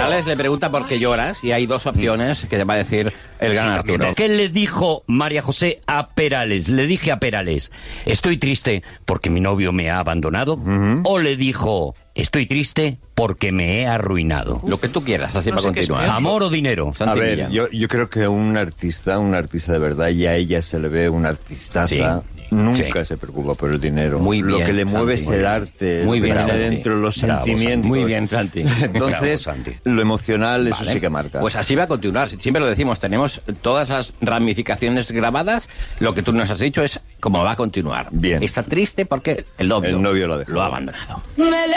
Perales le pregunta por qué lloras y hay dos opciones que te va a decir el gran Arturo. ¿Qué le dijo María José a Perales? Le dije a Perales, estoy triste porque mi novio me ha abandonado. O le dijo, estoy triste porque me he arruinado. Lo que tú quieras, así para continuar. ¿Amor o dinero? A ver, yo creo que un artista de verdad, y a ella se le ve una artistaza, nunca se preocupa por el dinero. Muy bien, lo que le mueve Santi, es el arte, muy bien, lo que Santi. tiene dentro, los Bravo, sentimientos. Santi. Muy bien, Santi. Entonces, Bravo, Santi. lo emocional, eso Vale. sí que marca. Pues así va a continuar. Siempre lo decimos, tenemos todas las ramificaciones grabadas. Lo que tú nos has dicho es cómo va a continuar. Bien. Está triste porque el novio lo ha dejado. lo ha abandonado. Me